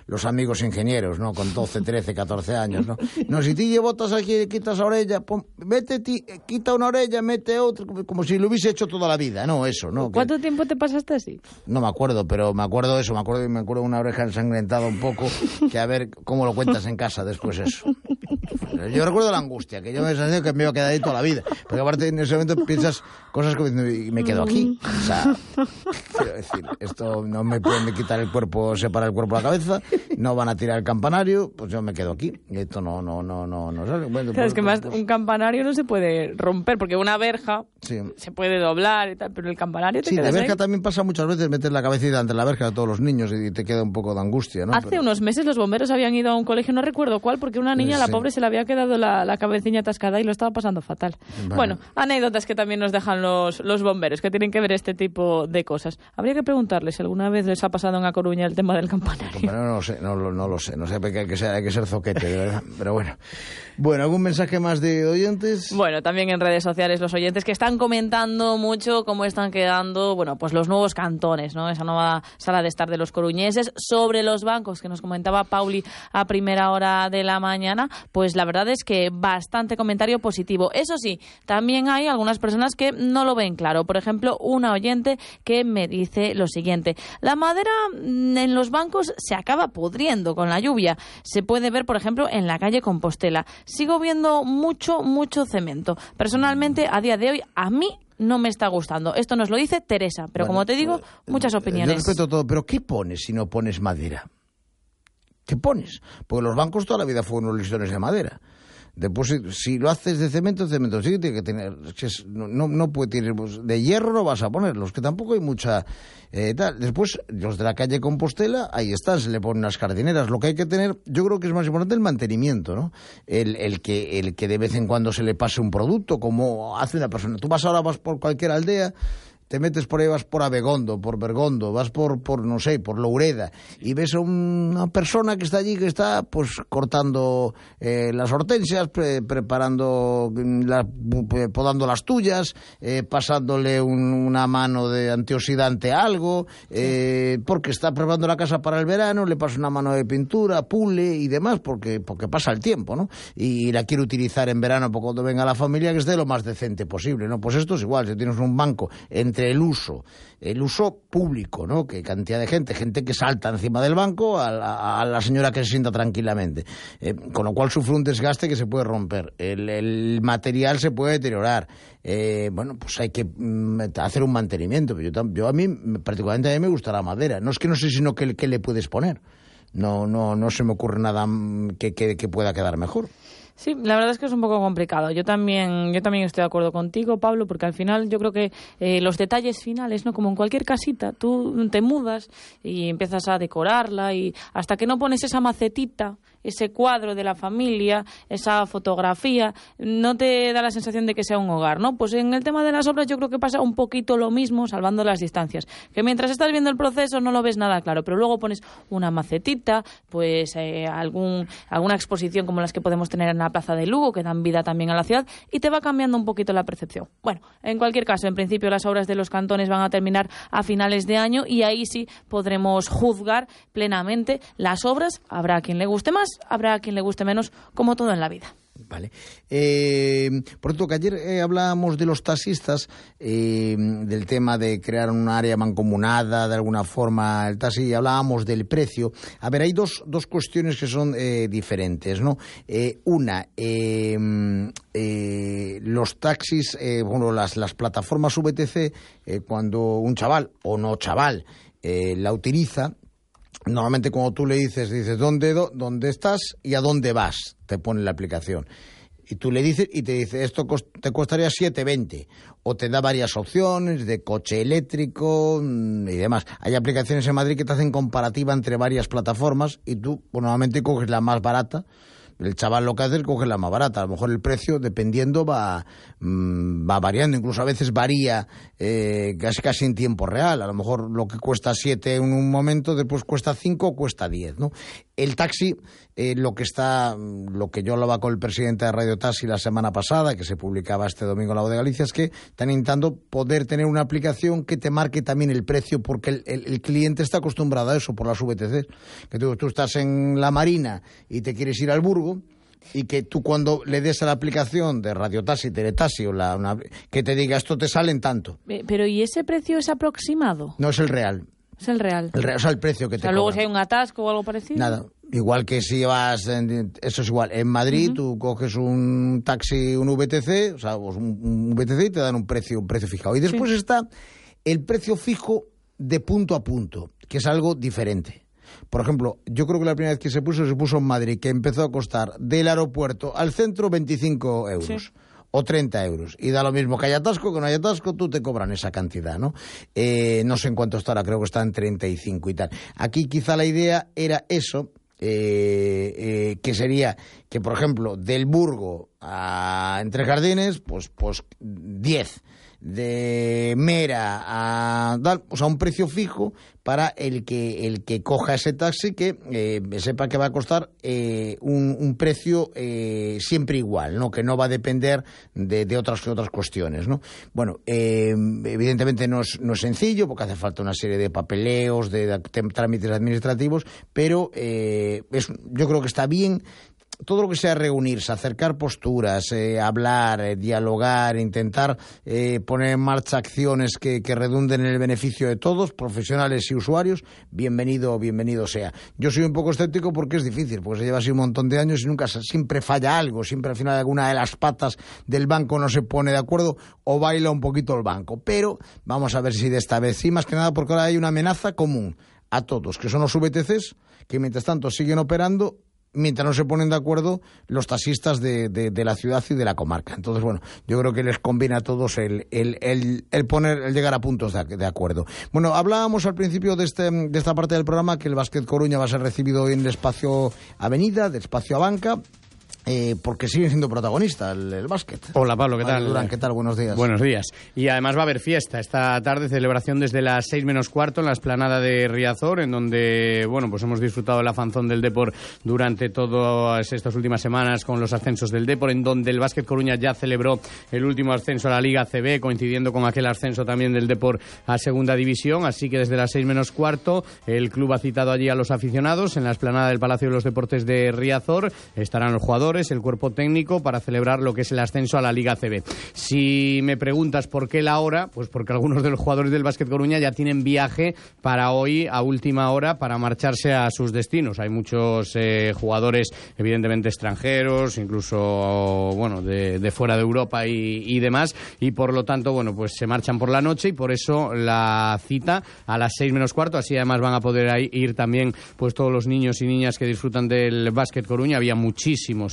los amigos ingenieros, ¿no? Con 12, 13, 14 años, ¿no? No, si ti botas aquí y quitas la orella, vete ti, quita una orella, mete otra, como si lo hubiese hecho toda la vida, ¿no? Eso, ¿no? ¿Cuánto tiempo te pasaste así? No me acuerdo, pero me acuerdo de una oreja ensangrentada un poco, que a ver cómo lo cuentas en casa después eso. Yo recuerdo la angustia, que yo me sentía que me iba a quedar ahí toda la vida, porque aparte en ese momento piensas cosas como y me quedo aquí. O sea, quiero decir, esto no me pueden quitar el cuerpo, separar el cuerpo de la cabeza, no van a tirar el campanario, pues yo me quedo aquí. Y esto no sale. Bueno, claro, es que más un campanario no se puede romper, porque una verja se puede doblar y tal, pero el campanario te quedas de verja ahí. También pasa muchas veces, meter la cabecita ante la verja de todos los niños y te queda un poco de angustia, ¿no? Hace unos meses los bomberos habían ido a un colegio, no recuerdo cuál, porque una niña, la pobre, se le había quedado la cabecilla atascada y lo estaba pasando fatal. Bueno, anécdotas que también nos dejan los bomberos, que tienen que ver este tipo de cosas. Habría que preguntarles si alguna vez les ha pasado en A Coruña el tema del campanario. No lo sé, porque hay que ser zoquete, de verdad, pero bueno. Bueno, ¿algún mensaje más de oyentes? Bueno, también en redes sociales los oyentes que están comentando mucho cómo están quedando, bueno, pues los nuevos cantones, ¿no? Esa nueva sala de estar de los coruñeses. Sobre los bancos que nos comentaba Pauli a primera hora de la mañana, pues la verdad es que bastante comentario positivo. Eso sí, también hay algunas personas que no lo ven claro. Por ejemplo, una oyente que me dice lo siguiente: la madera en los bancos se acaba pudriendo con la lluvia. Se puede ver, por ejemplo, en la calle Compostela. Sigo viendo mucho cemento. Personalmente, a día de hoy, a mí no me está gustando. Esto nos lo dice Teresa, pero como te digo, muchas opiniones. Yo respeto todo, pero ¿qué pones si no pones madera? ¿Qué pones? Porque los bancos toda la vida fueron unos listones de madera. Después, si lo haces de cemento sí tiene que tener, no puede tener, pues, de hierro no vas a ponerlos, que tampoco hay mucha tal. Después, los de la calle Compostela, ahí están, se le ponen unas jardineras. Lo que hay que tener, yo creo que es más importante el mantenimiento, ¿no? El que de vez en cuando se le pase un producto, como hace una persona. Tú vas por cualquier aldea, te metes por ahí, vas por Abegondo, por Bergondo, vas por no sé, por Loureda, y ves a una persona que está allí, que está pues cortando las hortensias, preparando, podando las tuyas, pasándole una mano de antioxidante a algo, porque está preparando la casa para el verano, le pasa una mano de pintura, pule y demás, porque pasa el tiempo, ¿no? Y la quiere utilizar en verano, porque cuando venga la familia, que esté lo más decente posible, ¿no? Pues esto es igual, si tienes un banco entre el uso público, ¿no? Que cantidad de gente que salta encima del banco a la señora que se sienta tranquilamente, con lo cual sufre un desgaste que se puede romper, el material se puede deteriorar, bueno, pues hay que hacer un mantenimiento. Yo a mí, particularmente a mí me gusta la madera, no es que no sé, sino que le puedes poner, no se me ocurre nada que pueda quedar mejor. Sí, la verdad es que es un poco complicado. Yo también estoy de acuerdo contigo, Pablo, porque al final yo creo que los detalles finales, ¿no? Como en cualquier casita, tú te mudas y empiezas a decorarla, y hasta que no pones esa macetita, ese cuadro de la familia, esa fotografía, no te da la sensación de que sea un hogar, ¿no? Pues en el tema de las obras yo creo que pasa un poquito lo mismo, salvando las distancias, que mientras estás viendo el proceso no lo ves nada claro, pero luego pones una macetita, pues alguna exposición como las que podemos tener en la Plaza de Lugo, que dan vida también a la ciudad, y te va cambiando un poquito la percepción. Bueno, en cualquier caso, en principio las obras de los cantones van a terminar a finales de año, y ahí sí podremos juzgar plenamente las obras. Habrá a quien le guste más, habrá a quien le guste menos, como todo en la vida. Vale. Por cierto, que ayer hablábamos de los taxistas, del tema de crear un área mancomunada, de alguna forma, el taxi, y hablábamos del precio. A ver, hay dos cuestiones que son diferentes, ¿no? Una, los taxis, bueno, las plataformas VTC, cuando un chaval o no chaval la utiliza, normalmente cuando tú le dices ¿dónde estás y a dónde vas? Te pone la aplicación. Y tú le dices y te dice, esto te costaría 7,20. O te da varias opciones de coche eléctrico y demás. Hay aplicaciones en Madrid que te hacen comparativa entre varias plataformas y tú, pues, normalmente coges la más barata, el chaval lo que hace es coger la más barata. A lo mejor el precio, dependiendo, va variando. Incluso a veces varía casi en tiempo real. A lo mejor lo que cuesta 7 en un momento, después cuesta 5 o cuesta 10, ¿no? El taxi, lo que yo hablaba con el presidente de Radio Taxi la semana pasada, que se publicaba este domingo en La Voz de Galicia, es que están intentando poder tener una aplicación que te marque también el precio, porque el cliente está acostumbrado a eso por las VTC. Que tú estás en la Marina y te quieres ir al Burgo, y que tú cuando le des a la aplicación de Radio Taxi, Teletaxi que te diga esto te sale en tanto. Pero ¿y ese precio es aproximado? No, es el real. Es el real. O sea, el precio que te luego cobran. Si hay un atasco o algo parecido. Nada. Igual que si vas, eso es igual. En Madrid tú coges un taxi, un VTC, o sea, un VTC y te dan un precio fijado. Y después está el precio fijo de punto a punto, que es algo diferente. Por ejemplo, yo creo que la primera vez que se puso en Madrid, que empezó a costar del aeropuerto al centro 25 euros. Sí. O 30 euros. Y da lo mismo que haya atasco, que no haya atasco, tú te cobran esa cantidad, ¿no? No sé en cuánto está ahora, creo que está en 35 y tal. Aquí quizá la idea era eso, que sería que, por ejemplo, del Burgo a Entre Jardines, pues 10. De Mera a tal, o sea, un precio fijo para el que coja ese taxi, que sepa que va a costar un precio siempre igual, ¿no? Que no va a depender de otras cuestiones, ¿no? Bueno, evidentemente no es sencillo, porque hace falta una serie de papeleos, de trámites administrativos, pero yo creo que está bien. Todo lo que sea reunirse, acercar posturas, hablar, dialogar, intentar poner en marcha acciones que redunden en el beneficio de todos, profesionales y usuarios, bienvenido sea. Yo soy un poco escéptico porque es difícil, porque se lleva así un montón de años y siempre falla algo, siempre al final alguna de las patas del banco no se pone de acuerdo o baila un poquito el banco. Pero vamos a ver si de esta vez sí, más que nada porque ahora hay una amenaza común a todos, que son los VTCs, que mientras tanto siguen operando mientras no se ponen de acuerdo los taxistas de la ciudad y de la comarca. Entonces, bueno, yo creo que les conviene a todos el llegar a puntos de acuerdo. Bueno, hablábamos al principio de esta parte del programa que el Básquet Coruña va a ser recibido hoy en el espacio Avenida, del espacio Abanca. Porque sigue siendo protagonista el básquet. Hola Pablo, ¿qué tal? Durán, ¿qué tal? Buenos días. Buenos días. Y además va a haber fiesta esta tarde, celebración desde las 6 menos cuarto en la explanada de Riazor, en donde, bueno, pues hemos disfrutado el afanzón del Depor durante todas estas últimas semanas con los ascensos del Depor, en donde el Básquet Coruña ya celebró el último ascenso a la Liga CB, coincidiendo con aquel ascenso también del Depor a Segunda División. Así que desde las 6 menos cuarto el club ha citado allí a los aficionados en la explanada del Palacio de los Deportes de Riazor. Estarán los jugadores, el cuerpo técnico, para celebrar lo que es el ascenso a la Liga CB. Si me preguntas por qué la hora, pues porque algunos de los jugadores del Básquet Coruña ya tienen viaje para hoy a última hora para marcharse a sus destinos. Hay muchos jugadores evidentemente extranjeros, incluso bueno de fuera de Europa y demás, y por lo tanto bueno pues se marchan por la noche, y por eso la cita a las 6 menos cuarto. Así además van a poder ir también pues todos los niños y niñas que disfrutan del Básquet Coruña. Había muchísimas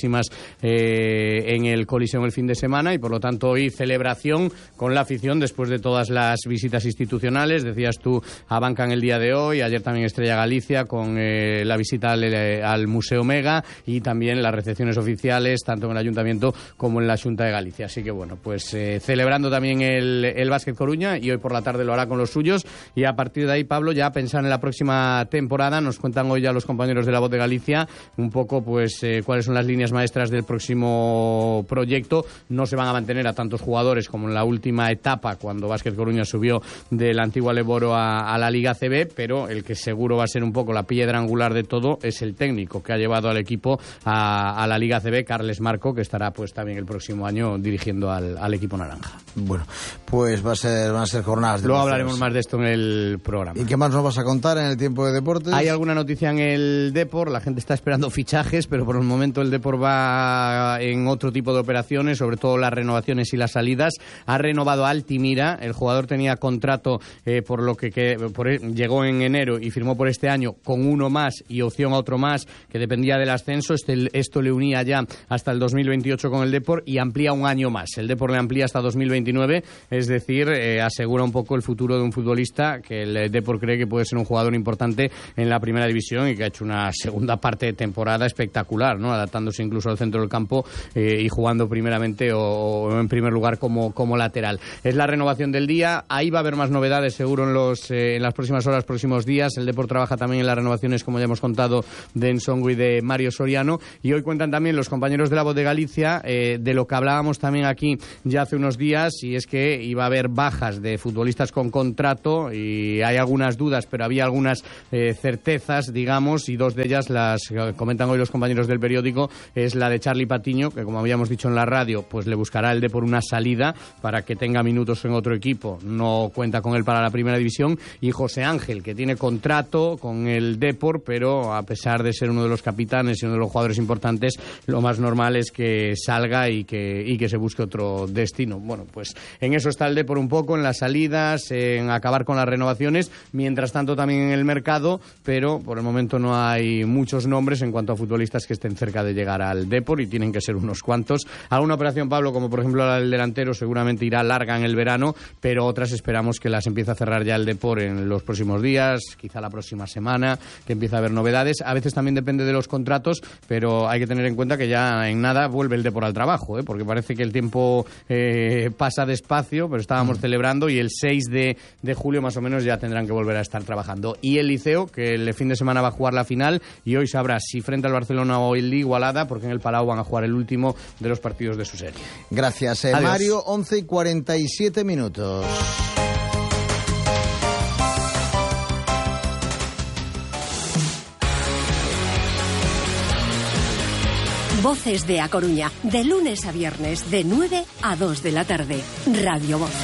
en el Coliseum el fin de semana, y por lo tanto hoy celebración con la afición después de todas las visitas institucionales. Decías tú, Abanca en el día de hoy, ayer también Estrella Galicia con la visita al Museo Mega, y también las recepciones oficiales tanto en el Ayuntamiento como en la Xunta de Galicia. Así que bueno, pues celebrando también el Básquet Coruña, y hoy por la tarde lo hará con los suyos, y a partir de ahí, Pablo, ya pensar en la próxima temporada. Nos cuentan hoy ya los compañeros de La Voz de Galicia un poco pues cuáles son las líneas maestras del próximo proyecto. No se van a mantener a tantos jugadores como en la última etapa, cuando Básquet Coruña subió del antiguo Leboro a la Liga CB, pero el que seguro va a ser un poco la piedra angular de todo es el técnico que ha llevado al equipo a la Liga CB, Carles Marco, que estará pues también el próximo año dirigiendo al equipo naranja. Bueno, pues van a ser jornadas de Luego hablaremos más de esto en el programa. ¿Y qué más nos vas a contar en el tiempo de deportes? Hay alguna noticia en el Depor, la gente está esperando fichajes, pero por el momento el Depor va en otro tipo de operaciones, sobre todo las renovaciones y las salidas. Ha renovado a Altimira, el jugador tenía contrato por lo que llegó en enero y firmó por este año con uno más y opción a otro más que dependía del ascenso. Esto le unía ya hasta el 2028 con el Depor y amplía un año más. El Depor le amplía hasta 2029, es decir, asegura un poco el futuro de un futbolista que el Depor cree que puede ser un jugador importante en la primera división y que ha hecho una segunda parte de temporada espectacular, ¿no? adaptándose incluso al centro del campo y jugando primeramente o en primer lugar como lateral. Es la renovación del día. Ahí va a haber más novedades seguro en las próximas horas, próximos días. El Depor trabaja también en las renovaciones, como ya hemos contado, de Ensongo y de Mario Soriano. Y hoy cuentan también los compañeros de La Voz de Galicia de lo que hablábamos también aquí ya hace unos días, y es que iba a haber bajas de futbolistas con contrato y hay algunas dudas, pero había algunas certezas, digamos, y dos de ellas las comentan hoy los compañeros del periódico. Es la de Charly Patiño, que como habíamos dicho en la radio, pues le buscará el Depor una salida para que tenga minutos en otro equipo. No cuenta con él para la primera división. Y José Ángel, que tiene contrato con el Depor, pero a pesar de ser uno de los capitanes y uno de los jugadores importantes, lo más normal es que salga y que se busque otro destino. Bueno, pues en eso está el Depor un poco, en las salidas, en acabar con las renovaciones, mientras tanto también en el mercado, pero por el momento no hay muchos nombres en cuanto a futbolistas que estén cerca de llegar al Depor, y tienen que ser unos cuantos. Alguna operación, Pablo, como por ejemplo la del delantero, seguramente irá larga en el verano, pero otras esperamos que las empiece a cerrar ya el Depor en los próximos días, quizá la próxima semana, que empiece a haber novedades. A veces también depende de los contratos, pero hay que tener en cuenta que ya en nada vuelve el Depor al trabajo, porque parece que el tiempo pasa despacio, pero estábamos celebrando, y el 6 de julio más o menos ya tendrán que volver a estar trabajando. Y el Liceo, que el fin de semana va a jugar la final, y hoy sabrá si frente al Barcelona o el Igualada, porque en el Palau van a jugar el último de los partidos de su serie. Gracias, Adiós. Mario. 11:47. Voces de A Coruña, de lunes a viernes, de 9 a 2 de la tarde. Radio Voz.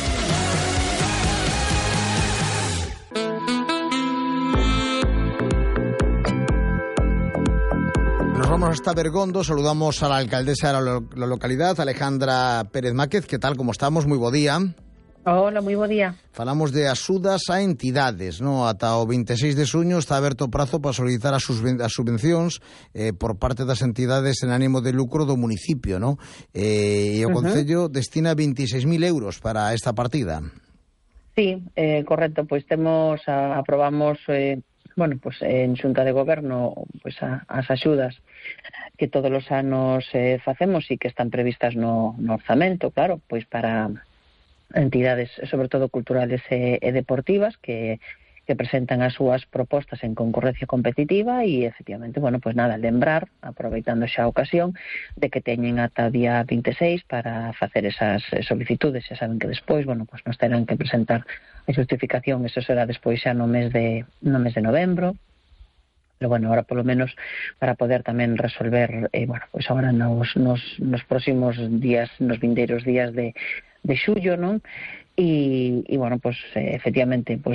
Nos vamos hasta Bergondo, saludamos a la alcaldesa de la localidad, Alejandra Pérez Máquez. Que tal, como estamos? Moi bo día. Hola, moi bo día. Falamos de axudas a entidades, no? Ata o 26 de xuño está aberto o prazo para solicitar as subvencións por parte das entidades en ánimo de lucro do municipio, no? E o Concello destina 26.000 euros para esta partida. Sí, correcto, pois aprobamos pues en Xunta de Goberno pues as axudas que todos os anos facemos e que están previstas no orzamento, claro, pois para entidades, sobre todo culturales e deportivas, que presentan as súas propostas en concurrencia competitiva. E, efectivamente, pues nada, lembrar, aproveitando xa a ocasión, de que teñen ata o día 26 para facer esas solicitudes. Xa saben que despois, pues nos terán que presentar a xustificación, eso será despois xa no mes de novembro. Pero ahora polo menos para poder tamén resolver, pues agora nos próximos días, nos vindeiros días de xullo, non? E pues efectivamente, pues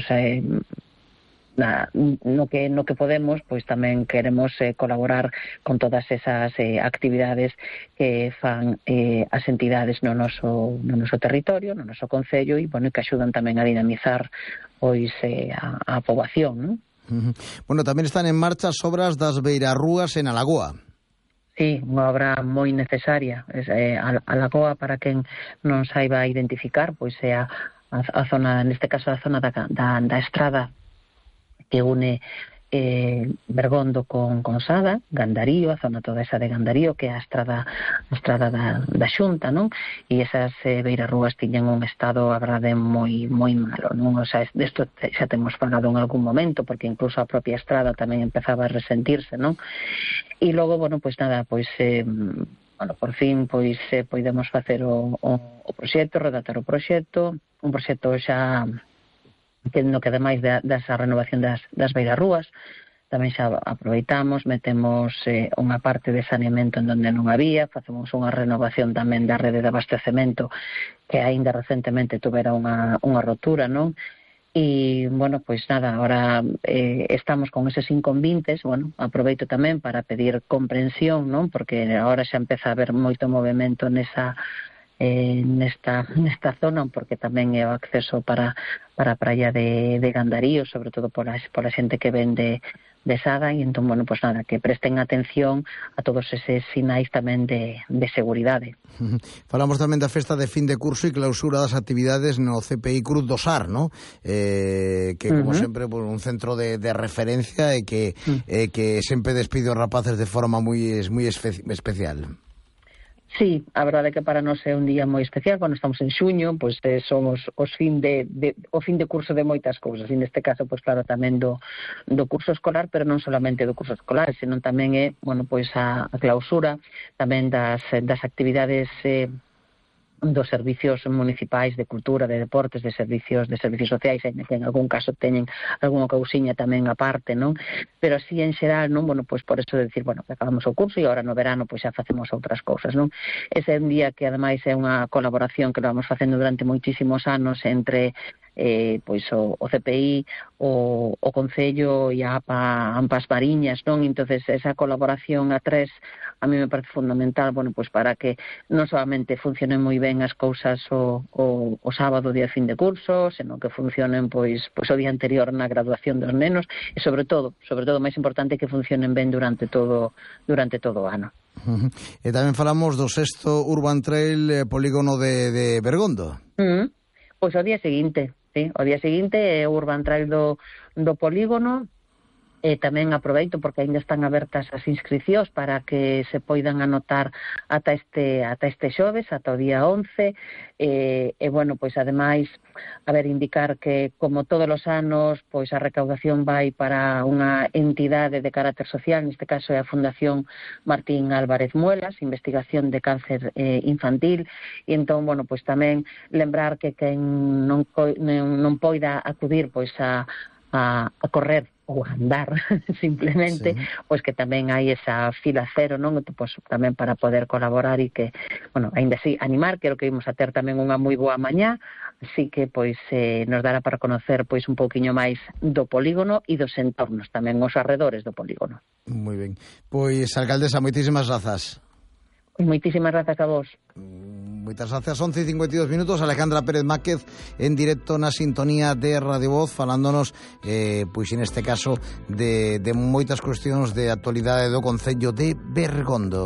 no que podemos, pois tamén queremos colaborar con todas esas actividades que fan as entidades no noso territorio, no noso concello, e que axudan tamén a dinamizar pois a poboación, non? Bueno, tamén están en marcha as obras das beirarrúas en Alagoa. Sí, unha obra moi necesaria. A lagoa, para quen non saiba identificar, pois é a zona, neste caso a zona da estrada que une Bergondo con Sada, Gandarío, a zona toda esa de Gandarío, que é a estrada da Xunta, non? E esas beirarrúas tiñan un estado, a verdade, moi malo, non? O sea, desto xa temos falado en algún momento, porque incluso a propia estrada tamén empezaba a resentirse, non? E logo, pues nada, por fin, podemos facer o proxecto, redactar o proxecto, un proxecto xa que ademais desa renovación das beirarrúas, tamén xa aproveitamos, metemos unha parte de saneamento en donde non había, facemos unha renovación tamén da rede de abastecemento que aínda recentemente tuvera unha rotura, non? E, pues nada, ahora estamos con eses inconvintes. Aproveito tamén para pedir comprensión, non? Porque ahora xa empeza a haber moito movimento nesta zona, porque tamén é o acceso para a praia de Gandarío, sobre todo por a xente que ven de Sada, e entón, bueno, pues nada, que presten atención a todos eses sinais tamén de seguridade. Falamos tamén da festa de fin de curso e clausura das actividades no CPI Cruz do Sar, ¿no? Que, como sempre, pues, un centro de referencia e que sempre despide os rapaces de forma moi especial. Sí, a verdade é que para nós é un día moi especial. Cando estamos en xuño, pois somos o fin de curso de moitas cousas, e neste caso, pois claro, tamén do curso escolar, pero non solamente do curso escolar, senón tamén é, bueno, pois a clausura tamén das actividades dos servicios municipais de cultura, de deportes, de servicios sociais, que en algún caso teñen algunha cousiña tamén aparte, non? Pero así en xeral, non, bueno, pois por eso de decir, bueno, que acabamos o curso e agora no verano pois xa facemos outras cousas, non? Ese é un día que ademais é unha colaboración que lo vamos facendo durante moitísimos anos entre pois o CPI, o Concello e a AMPAs Mariñas, non? Entonces esa colaboración a tres a mí me parece fundamental, bueno, pois para que non solamente funcionen moi ben as cousas o sábado día de fin de curso, senón que funcionen pois o día anterior na graduación dos nenos e sobre todo máis importante que funcionen ben durante todo o ano. E tamén falamos do 6º Urban Trail polígono de Bergondo. Pois ao día seguinte, sí, ao día seguinte é o Urban Trail do polígono. E tamén aproveito porque ainda están abertas as inscricións para que se poidan anotar ata este xoves, ata o día 11, e bueno, pois ademais indicar que como todos os anos, pois a recaudación vai para unha entidade de carácter social, neste caso é a Fundación Martín Álvarez Muelas, investigación de cáncer infantil, e entón, bueno, pois tamén lembrar que quen non poida acudir pois a correr ou andar simplemente, sí, pois que tamén hai esa fila cero, non? Pois tamén para poder colaborar e que, bueno, aínda así animar, creo que imos a ter tamén unha moi boa mañá, así que pois nos dará para conocer pois un pouquiño máis do polígono e dos entornos, tamén os arredores do polígono. Moi ben. Pois, alcaldesa, moitísimas grazas. Moitísimas grazas a vos. Moitas gracias. 11:52 minutos. Alejandra Pérez Máquez en directo na sintonía de Radio Voz, falándonos, pois neste caso, de moitas cuestións de actualidade do Concello de Bergondo.